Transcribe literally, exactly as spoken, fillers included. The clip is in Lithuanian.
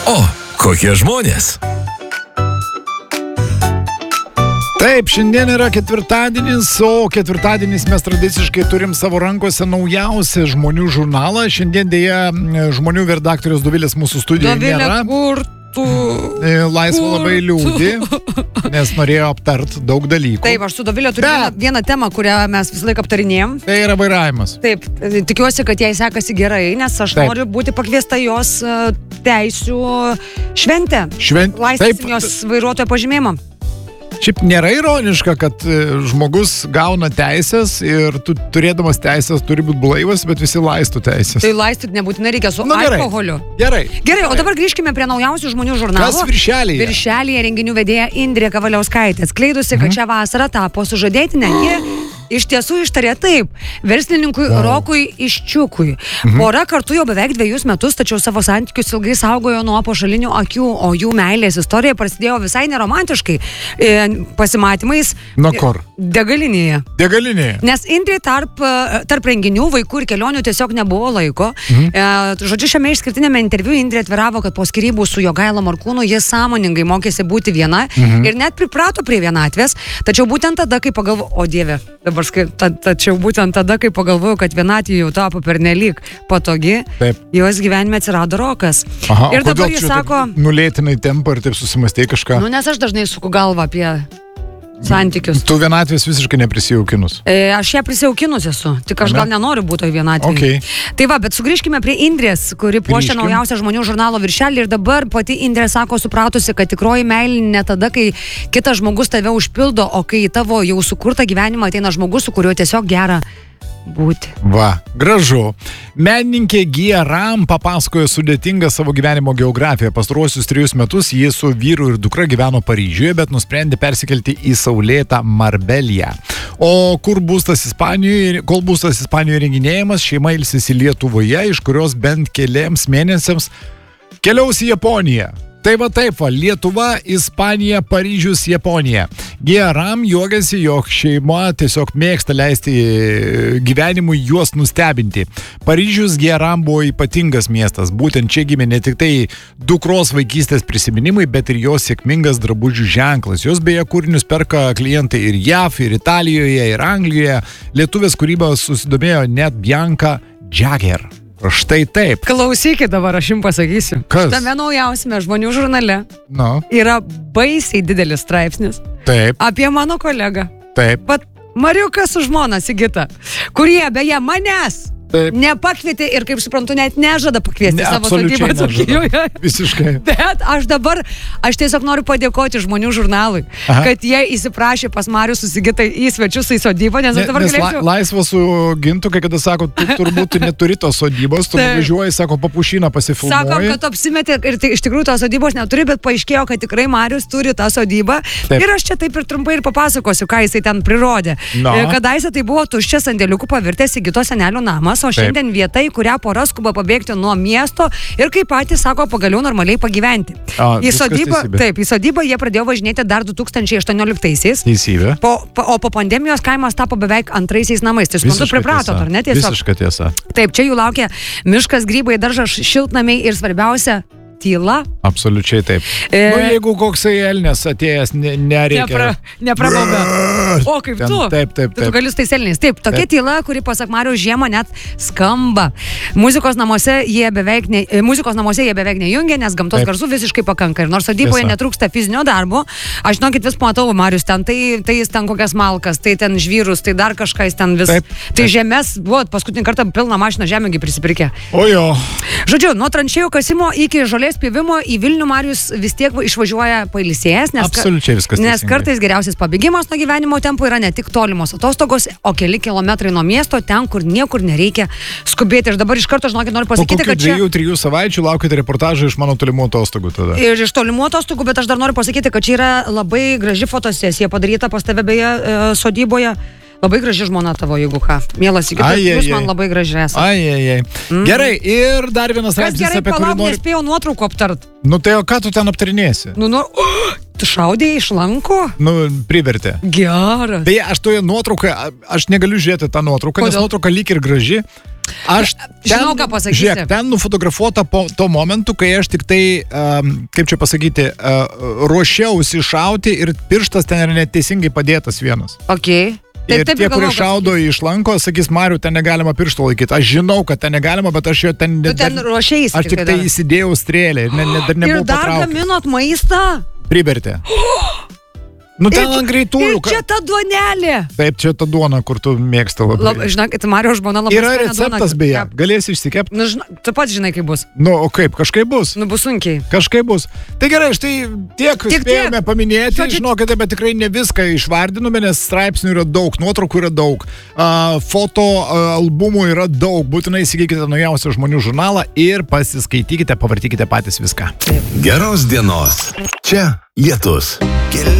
O, kokie žmonės. Taip, šiandien yra ketvirtadienis, o ketvirtadienis mes tradiciškai turim savo rankose naujausią žmonių žurnalą. Šiandien dėja žmonių redaktorius Dovilės mūsų studijoje Dovilė, nėra. Kur tu? Laisva Kur labai liūdį, nes norėjo aptart daug dalykų. Taip, aš su Dovilė turiu Bet- vieną, vieną temą, kurią mes visą laiką aptarinėjom. Tai yra vairavimas. Taip, tikiuosi, kad jai sekasi gerai, nes aš Taip. noriu būti pakviesta jos e, teisių šventę. Švent... Laistysim Taip, jos vairuotojo pažymėjimą. šiaip nėra ironiška, kad e, žmogus gauna teisės ir tu turėdamas teisės turi būti blaivas, bet visi laisto teisės. Tai laistyti nebūtinai reikia su Nu, gerai. alkoholiu. Gerai. Gerai, o dabar grįžkime prie naujausių žmonių žurnalų. Kas viršelyje? Viršelyje renginių vedėja Indrė Kavaliauskaitė atskleidusi, kad šią vasarą tapo sužadėtinė. Ji iš tiesų ištarė taip. Verslininkui Wow. Rokui Iščiukui. Pora kartu jau beveik dviejus metus, tačiau savo santykius ilgai saugojo nuo pašalinių akių, o jų meilės istorija prasidėjo visai neromantiškai e, pasimatymais Nuo kur? degalinėje. Degalinėje. Nes Indrė tarp, e, tarp renginių, vaikų ir kelionių tiesiog nebuvo laiko. Mhm. E, žodžiu, šiame išskirtinėme interviu Indrė atviravo, kad po skyrybų su Jogaila Morkūnu jis sąmoningai mokėsi būti viena Mhm. ir net priprato prie vienatvės. Tačiau būtent tada, kai pagalvojau, o Dieve, dabar skai, ta, tačiau būtent tada, kai pagalvojau, kad vienatvė jau tapo pernelyg patogi, Taip. jos gyvenime atsirado Rokas. Aha, ir o kodėl dabar jis čia sako, taip nulėtinai tempą ir taip susimastė kažką? nu nes aš dažnai suku galvą apie santykius. Tu vienatvės visiškai neprisijaukinus. E, aš ją prisijaukinus esu, tik aš Ane? gal nenoriu būti toj vienatvėje. Okay. Tai va, bet sugrįžkime prie Indrės, kuri puošia Grįžkim. naujausią žmonių žurnalo viršelį ir dabar pati Indrė sako supratusi, kad tikroji meilė ne tada, kai kitas žmogus tave užpildo, o kai į tavo jau sukurtą gyvenimą ateina žmogus, su kuriuo tiesiog gera būti. Va, gražu. Menininkė Gija Ram papasakojo sudėtingą savo gyvenimo geografiją. Pastaruosius trejus metus jie su vyru ir dukra gyveno Paryžiuje, bet nusprendė persikelti į saulėtą Marbelją. O kur būstas Ispanijoje, kol būstas Ispanijoje renginėjimas, šeima ilsisi Lietuvoje, iš kurios bent keliams mėnesiams keliaus į Japoniją. Tai va taip va, Lietuva, Ispanija, Paryžius, Japonija. Gija Ram juokiasi, jog šeima tiesiog mėgsta leisti gyvenimui juos nustebinti. Paryžius Gija Ram buvo ypatingas miestas. Būtent čia gimė ne tik tai dukros vaikystės prisiminimai, bet ir jos sėkmingas drabužių ženklas. Jos beje kūrinius perka klientai ir J A V, ir Italijoje, ir Anglijoje. Lietuvės kūrybą susidomėjo net Bianca Jagger. Štai taip. Klausykit dabar, aš jums pasakysiu. Kas? Tame naujausiame žmonių žurnale Nu, yra baisiai didelis straipsnis taip, apie mano kolegą. taip. Vat Mariuką su žmona Sigita, kurie beje manęs Taip. nepakvietė ir, kaip suprantu, net nežada pakviesti Ne, savo absoliučiai sodybą nežada. Dzūkijoje. Visiškai. Bet aš dabar, aš tiesiog noriu padėkoti žmonių žurnalui, Aha. kad jie įsiprašė pas Marių su Sigita į svečius į sodybą, nes Ne, aš dabar nes la, galėsiu... laisvas su Gintu, kai kada sako, tu turbūt neturi tos sodybos, tu Taip. nuvažiuoji, sako, papušyną Sakom, pasifilmuoji. kad apsimetė ir tai, iš tikrųjų tos sodybos neturi, bet paaiškėjo, kad tikrai Marius turi tą sodybą. Taip. Ir aš čia taip ir trumpai ir papasakosiu, ką jisai ten prirodė. Na. E, Kadaise tai buvo tuščias sandėliukų pavirtęs Sigitos senelių namas, o šiandien vieta, į kurią pora skuba pabėgti nuo miesto ir kaip patys sako, pagaliau normaliai pagyventi. A, Į viskas sodybą, teisybė. taip, į sodybą jie pradėjo važinėti dar du tūkstančiai aštuonioliktaisiais. Teisybė. Po, po, o po pandemijos kaimas tapo beveik antraisiais namais. Tai suprantu, pripratot, ar ne tiesiog? Visiška tiesa. Taip, čia jų laukia miškas, grybai, daržas, šiltnamiai ir svarbiausia tyla. Absoliučiai taip. E, Nu, jeigu koksai elnes atėjęs, ne, nereikia. Nepra, neprabauda. O kaip Ten, tu? taip, taip, Tai tu taip. gali su tais elniais. Taip, tokia Taip. tyla, kuri pasak Mariaus žiemą net skamba. Muzikos namuose jie beveik, ne, e, muzikos namuose jie beveik nejungia, nes gamtos Taip. garsų visiškai pakanka. Ir nors sodyboje Tiesa. netrūksta fizinio darbo, aš žinokit vis pamatau Marius ten, tai, tai jis ten kokias malkas, tai ten žvyrus, tai dar kažką jis ten vis. Taip, Tai taip. žemės, buvo paskutinį kartą pilną mašiną žemėgi prisipirkė. O jo. Žodžiu, nuo tranšėjų kasimo iki žolės pjovimo į Vilnių Marius vis tiek išvažiuoja pailsėjęs, nes, ka- Absoliučiai viskas nes teisingai. kartais geriausias pabėgimas nuo gyvenimo tempo yra ne tik tolimos atostogos, o keli kilometrai nuo miesto, ten, kur niekur nereikia skubėti. Ir dabar iš karto, žinokit, noriu Po pasakyti, kokių kad čia... dviejų, trijų savaičių laukite reportažą iš mano tolimų atostogų tada. Ir iš tolimų atostogų, bet aš dar noriu pasakyti, kad čia yra labai graži fotosesija padaryta pas tave beje e, sodyboje. Labai graži žmona tavo, jeigu ką. Mielas, iki Ai, ai, jūs ai. man labai graži esate. Ai, ai, ai. Mm. Gerai, ir dar vienas Kas straipsnis, gerai, apie kurį palauk, noriu. nespėjau nuotraukų aptart. Nu tai o ką tu ten aptarinėsi? Nu, nu, oh, tu šaudėjai iš lanko? Nu, privertė. Geras. Beje, aš toje nuotraukoje, a- aš negaliu žiūrėti tą nuotrauką, nes Kodėl? nuotrauka lyg ir graži, Aš Žinau, ką pasakysi. Žiūrėk, ten nufotografuota po to momentu, kai aš tik tai, um, kaip čia pasakyti, uh, ruošiausi šauti ir pirštas ten yra neteisingai padėtas vienas. Okay. Taip, Ir taip, tie, kurie galvoju, šaudo iš lanko, sakys, Mariu, ten negalima piršto laikyti. Aš žinau, kad ten negalima, bet aš jo ten... Tu ten ruošeisi. Aš tik tai įsidėjau strėlę ir ne, ne, dar nebuvau Ir dar patraukęs. gaminot maistą? Privertė. Nu, ten ant greitųjų. Ir čia ta duonelė. Taip, čia ta duona, kur tu mėgsta labai. Lab, žinok, Mario žmona labai Yra skanią receptas duoną. beje. Kep. Galėsi išsikepti. Nu, žinok, tu pats žinai, kaip bus. Nu, o kaip? Kažkaip bus. Nu, bus sunkiai. Kažkaip bus. Tai gerai, štai tiek Tiek, spėjome tiek. paminėti. Žodžiu- Žinokite, bet tikrai ne viską išvardinome, nes straipsnių yra daug, nuotraukų yra daug, uh, foto uh, albumų yra daug. Būtinai įsigykite naujausią žmonių žurnalą ir pasiskaitykite, pavartykite patys viską. Geros dienos. Čia Lietus.